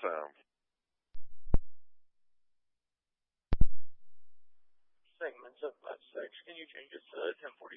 FM. Segments of 5-6. Can you change it to 1040?